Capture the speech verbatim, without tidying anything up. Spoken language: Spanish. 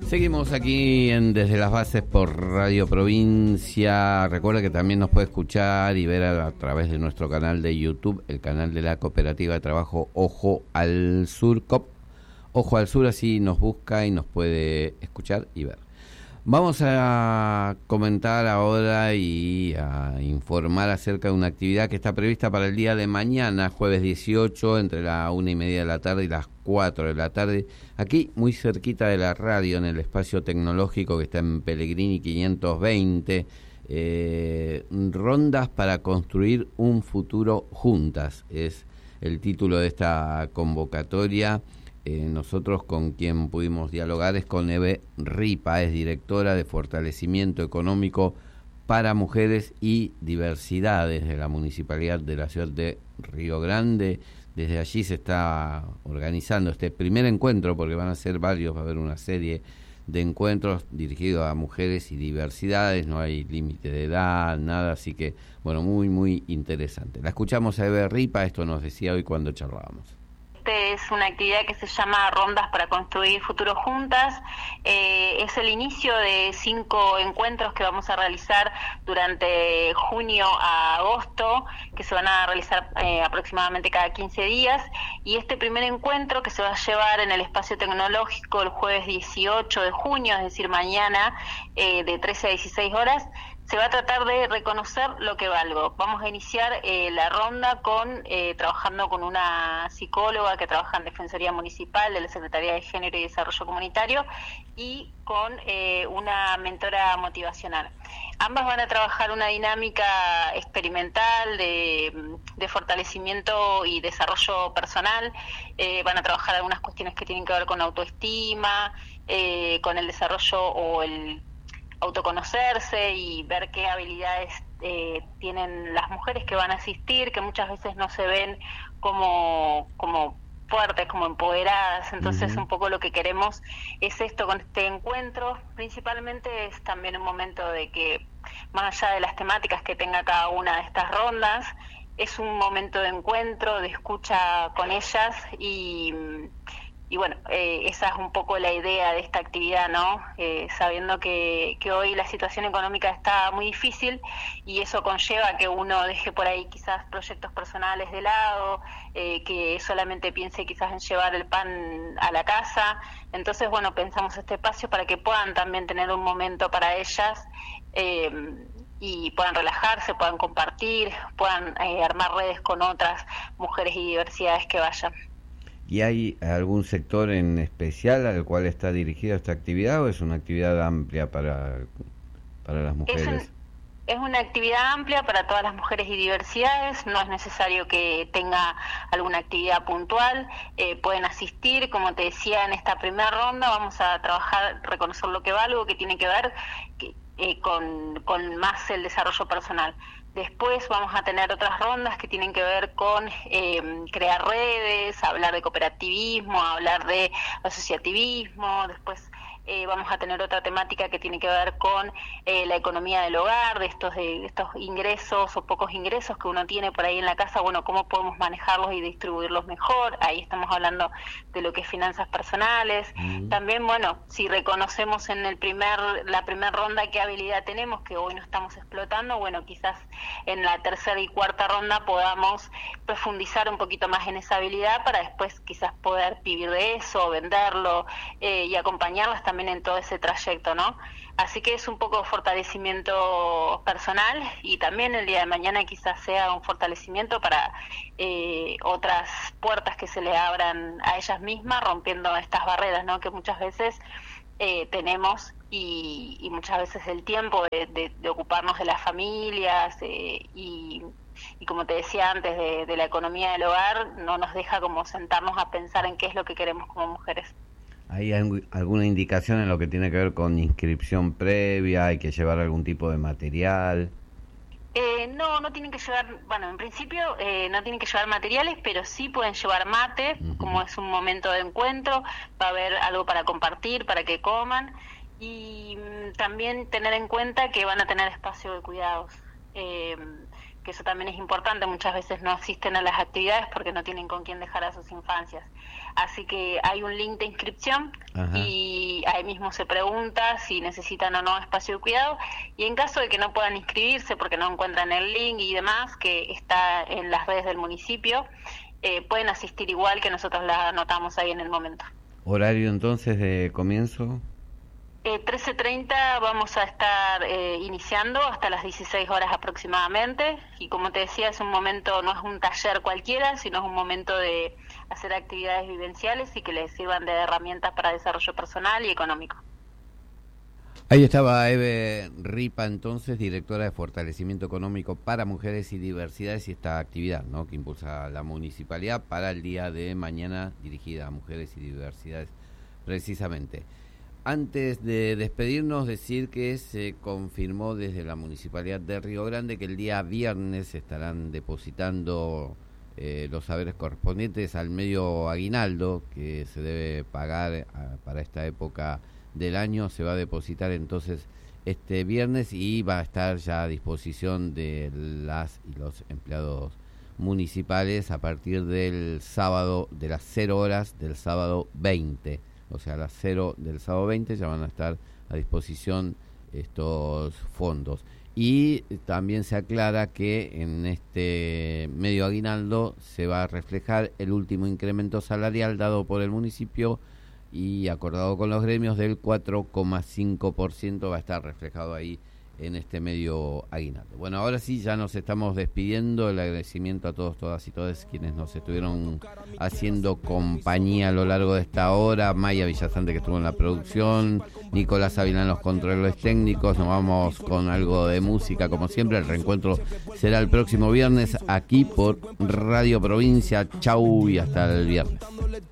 Seguimos aquí en Desde las Bases por Radio Provincia. Recuerda que también nos puede escuchar y ver a, a través de nuestro canal de YouTube, el canal de la Cooperativa de Trabajo Ojo al Sur, C O P. Ojo al Sur, así nos busca y nos puede escuchar y ver. Vamos a comentar ahora y a informar acerca de una actividad que está prevista para el día de mañana, jueves dieciocho, entre la una y media de la tarde y las cuatro de la tarde, aquí muy cerquita de la radio, en el espacio tecnológico que está en Pellegrini quinientos veinte, eh, rondas para construir un futuro juntas, es el título de esta convocatoria. Eh, nosotros con quien pudimos dialogar es con Eve Ripa, es directora de Fortalecimiento Económico para Mujeres y Diversidades de la Municipalidad de la Ciudad de Río Grande. Desde allí se está organizando este primer encuentro, porque van a ser varios, va a haber una serie de encuentros dirigidos a mujeres y diversidades, no hay límite de edad, nada, así que, bueno, muy, muy interesante. La escuchamos a Eve Ripa, esto nos decía hoy cuando charlábamos. Es una actividad que se llama Rondas para Construir Futuro Juntas. Eh, es el inicio de cinco encuentros que vamos a realizar durante junio a agosto, que se van a realizar eh, aproximadamente cada quince días. Y este primer encuentro, que se va a llevar en el espacio tecnológico el jueves dieciocho de junio, es decir, mañana, eh, de trece a dieciséis horas, se va a tratar de reconocer lo que valgo. Vamos a iniciar eh, la ronda con eh, trabajando con una psicóloga que trabaja en Defensoría Municipal de la Secretaría de Género y Desarrollo Comunitario y con eh, una mentora motivacional. Ambas van a trabajar una dinámica experimental de, de fortalecimiento y desarrollo personal. Eh, van a trabajar algunas cuestiones que tienen que ver con autoestima, eh, con el desarrollo o el autoconocerse y ver qué habilidades eh, tienen las mujeres que van a asistir, que muchas veces no se ven como, como fuertes, como empoderadas. Entonces uh-huh. un poco lo que queremos es esto con este encuentro. Principalmente es también un momento de que, más allá de las temáticas que tenga cada una de estas rondas, es un momento de encuentro, de escucha con ellas y... Y bueno, eh, esa es un poco la idea de esta actividad, ¿no? Eh, sabiendo que, que hoy la situación económica está muy difícil y eso conlleva que uno deje por ahí quizás proyectos personales de lado, eh, que solamente piense quizás en llevar el pan a la casa. Entonces, bueno, pensamos este espacio para que puedan también tener un momento para ellas eh, y puedan relajarse, puedan compartir, puedan eh, armar redes con otras mujeres y diversidades que vayan. ¿Y hay algún sector en especial al cual está dirigida esta actividad o es una actividad amplia para, para las mujeres? Es, un, es una actividad amplia para todas las mujeres y diversidades, no es necesario que tenga alguna actividad puntual, eh, pueden asistir, como te decía, en esta primera ronda vamos a trabajar, reconocer lo que valgo, que tiene que ver que, eh, con, con más el desarrollo personal. Después vamos a tener otras rondas que tienen que ver con eh, crear redes, hablar de cooperativismo, hablar de asociativismo. Después eh, vamos a tener otra temática que tiene que ver con eh, la economía del hogar, de estos, de estos ingresos o pocos ingresos que uno tiene por ahí en la casa, bueno, cómo podemos manejarlos y distribuirlos mejor. Ahí estamos hablando de lo que es finanzas personales. Mm. También, bueno, si reconocemos en el primer la primera ronda qué habilidad tenemos, que hoy no estamos explotando, bueno, quizás en la tercera y cuarta ronda podamos profundizar un poquito más en esa habilidad para después quizás poder vivir de eso, venderlo eh, y acompañarlas también en todo ese trayecto, ¿no? Así que es un poco fortalecimiento personal y también el día de mañana quizás sea un fortalecimiento para eh, otras puertas que se le abran a ellas mismas, rompiendo estas barreras, ¿no? Que muchas veces eh, tenemos y, y muchas veces el tiempo de, de, de ocuparnos de las familias eh, y, y como te decía antes de, de la economía del hogar no nos deja como sentarnos a pensar en qué es lo que queremos como mujeres. ¿Hay alguna indicación en lo que tiene que ver con inscripción previa? ¿Hay que llevar algún tipo de material? Eh, no, no tienen que llevar, bueno, en principio eh, no tienen que llevar materiales, pero sí pueden llevar mate, uh-huh. como es un momento de encuentro, va a haber algo para compartir, para que coman, y mm, también tener en cuenta que van a tener espacio de cuidados, eh, que eso también es importante, muchas veces no asisten a las actividades porque no tienen con quién dejar a sus infancias. Así que hay un link de inscripción Ajá. y ahí ahí mismo se pregunta si necesitan o no espacio de cuidado, y en caso de que no puedan inscribirse porque no encuentran el link y demás, que está en las redes del municipio, eh, pueden asistir igual, que nosotros la anotamos ahí en el momento. ¿Horario entonces de comienzo? Eh, trece treinta vamos a estar eh, iniciando hasta las dieciséis horas aproximadamente, y como te decía, es un momento, no es un taller cualquiera, sino es un momento de hacer actividades vivenciales y que les sirvan de herramientas para desarrollo personal y económico. Ahí estaba Eve Ripa, entonces, directora de Fortalecimiento Económico para Mujeres y Diversidades, y esta actividad, ¿no?, que impulsa la municipalidad para el día de mañana, dirigida a mujeres y diversidades, precisamente. Antes de despedirnos, decir que se confirmó desde la Municipalidad de Río Grande que el día viernes estarán depositando eh, los saberes correspondientes al medio aguinaldo que se debe pagar a, para esta época del año. Se va a depositar entonces este viernes y va a estar ya a disposición de las y los empleados municipales a partir del sábado, de las cero horas del sábado veinte. O sea, a las cero del sábado veinte ya van a estar a disposición estos fondos. Y también se aclara que en este medio aguinaldo se va a reflejar el último incremento salarial dado por el municipio y acordado con los gremios del cuatro coma cinco por ciento, va a estar reflejado ahí en este medio aguinaldo. Bueno, ahora sí, ya nos estamos despidiendo. El agradecimiento a todos, todas y todos quienes nos estuvieron haciendo compañía a lo largo de esta hora. Maya Villasante, que estuvo en la producción, Nicolás Avilán, los controles técnicos. Nos vamos con algo de música, como siempre. El reencuentro será el próximo viernes aquí por Radio Provincia. Chau y hasta el viernes.